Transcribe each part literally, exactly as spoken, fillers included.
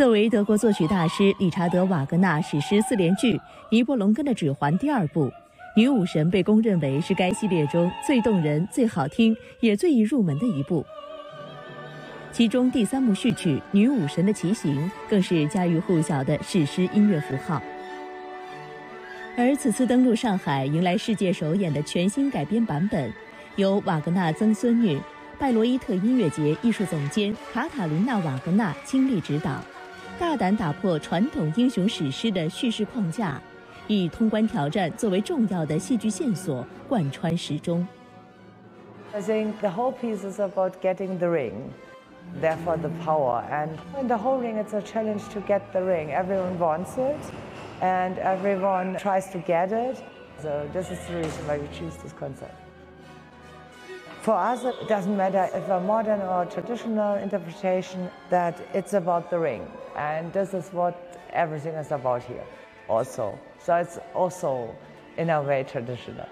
作为德国作曲大师理查德·瓦格纳史诗四连剧《尼伯龙根的指环》第二部，《女武神》被公认为是该系列中最动人、最好听也最易入门的一部。其中第三幕序曲《女武神的骑行》更是家喻户晓的史诗音乐符号。而此次登陆上海迎来世界首演的全新改编版本，由瓦格纳曾孙女、拜罗伊特音乐节艺术总监卡塔琳娜·瓦格纳倾力指导，大胆打破传统英雄史诗的叙事框架，以通关挑战作为重要的戏剧线索，贯穿始终。 I think the whole piece is about getting the ring, therefore the power. And in the whole ring, it's a challenge to get the ring. Everyone wants it, and everyone tries to get it. So this is the reason why we choose this concept. For us, it doesn't matter if a modern or traditional interpretation, that it's about the ring. And this is what everything is about here also. So it's also, in a way, traditional.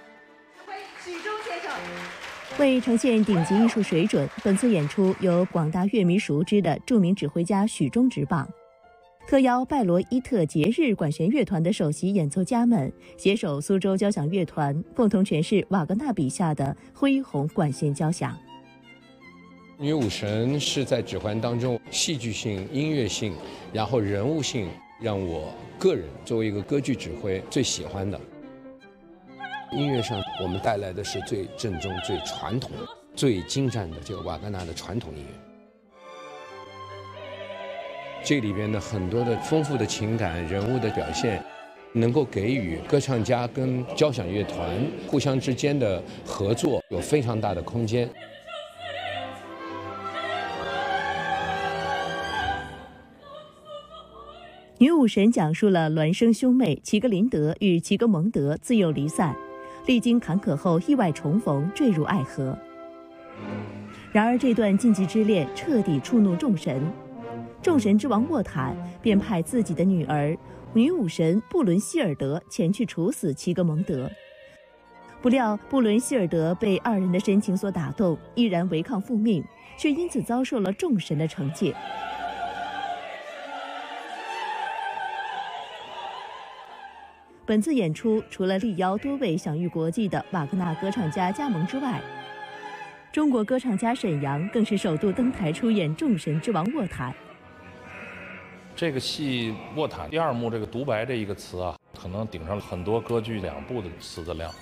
为呈现顶级艺术水准，本次演出由广大乐迷熟知的著名指挥家许忠执棒，特邀拜罗伊特节日管弦乐团的首席演奏家们携手苏州交响乐团，共同诠释瓦格纳笔下的恢宏管弦交响。 女武神是在指环当中戏剧性、音乐性，然后人物性，让我个人作为一个歌剧指挥最喜欢的。音乐上，我们带来的是最正宗、最传统、最精湛的这个瓦格纳的传统音乐。这里边的很多的丰富的情感、人物的表现，能够给予歌唱家跟交响乐团互相之间的合作有非常大的空间。 女武神讲述了孪生兄妹齐格林德与齐格蒙德自幼离散，历经坎坷后意外重逢，坠入爱河。然而这段禁忌之恋彻底触怒众神，众神之王沃坦便派自己的女儿女武神布伦希尔德前去处死齐格蒙德。不料布伦希尔德被二人的深情所打动，毅然违抗父命，却因此遭受了众神的惩戒。本次演出除了力邀多位享誉国际的瓦格纳歌唱家加盟之外，中国歌唱家沈阳更是首度登台出演众神之王沃坦。 这个戏沃坦第二幕这个独白这一个词啊，可能顶上了很多歌剧两部的词的量，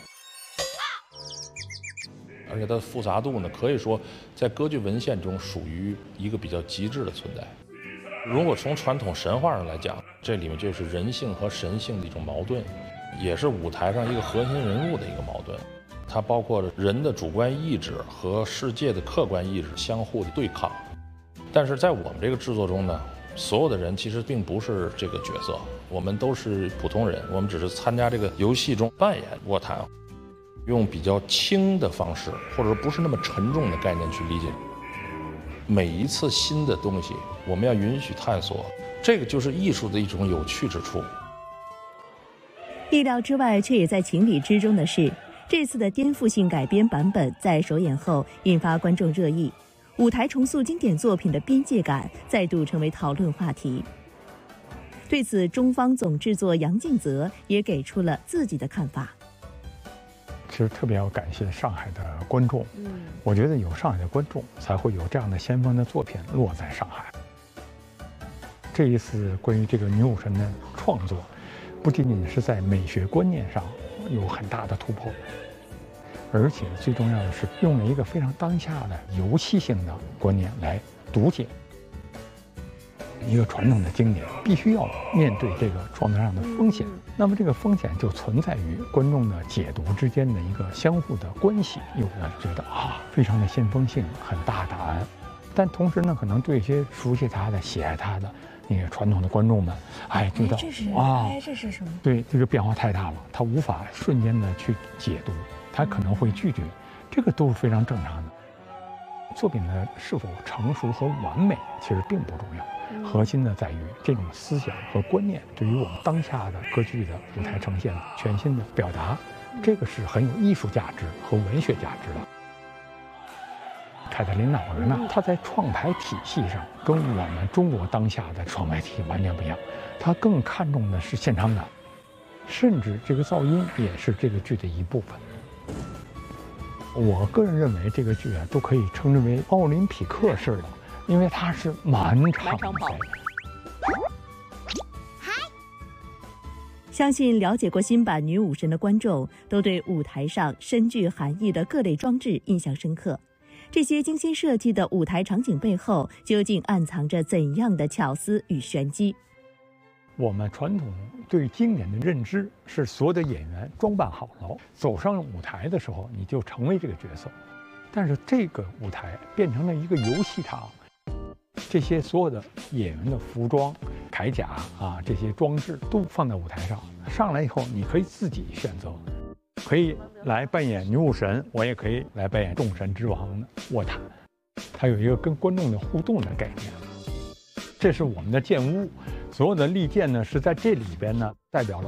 而且它的复杂度呢，可以说在歌剧文献中属于一个比较极致的存在。如果从传统神话上来讲，这里面就是人性和神性的一种矛盾，也是舞台上一个核心人物的一个矛盾。它包括着人的主观意志和世界的客观意志相互的对抗。但是在我们这个制作中呢，所有的人其实并不是这个角色，我们都是普通人，我们只是参加这个游戏中扮演沃坦，用比较轻的方式，或者不是那么沉重的概念去理解。每一次新的东西，我们要允许探索，这个就是艺术的一种有趣之处。 意料之外却也在情理之中的是，这次的颠覆性改编版本在首演后引发观众热议，舞台重塑经典作品的边界感再度成为讨论话题。对此，中方总制作杨敬泽也给出了自己的看法。 其实特别要感谢上海的观众，嗯，我觉得有上海的观众，才会有这样的先锋的作品落在上海。这一次关于这个女武神的创作，不仅仅是在美学观念上有很大的突破，而且最重要的是用了一个非常当下的游戏性的观念来读解一个传统的经典，必须要面对这个创作上的风险。那么这个风险就存在于观众的解读之间的一个相互的关系。有的觉得啊，非常的先锋性，很大胆，但同时呢，可能对一些熟悉他的、喜爱他的那个传统的观众们，哎，觉得啊， 哎，这是什么？ 对，这个变化太大了，他无法瞬间的去解读，他可能会拒绝，这个都是非常正常的。作品的是否成熟和完美，其实并不重要。核心的在于这种思想和观念对于我们当下的歌剧的舞台呈现全新的表达，这个是很有艺术价值和文学价值的。 凯特琳娜·瓦格纳，她在创牌体系上跟我们中国当下的创牌体系完全不一样，她更看重的是现场感，甚至这个噪音也是这个剧的一部分。我个人认为这个剧啊，都可以称之为奥林匹克式的，因为它是满场跑。 相信了解过新版《女武神》的观众，都对舞台上深具含义的各类装置印象深刻。这些精心设计的舞台场景背后，究竟暗藏着怎样的巧思与玄机？ 我们传统对经典的认知是，所有的演员装扮好了，走上舞台的时候，你就成为这个角色。但是这个舞台变成了一个游戏场，这些所有的演员的服装、铠甲啊，这些装置都放在舞台上。上来以后，你可以自己选择，可以来扮演女武神，我也可以来扮演众神之王的卧谈。它有一个跟观众的互动的概念。这是我们的剑屋，所有的利剑呢是在这里边呢代表了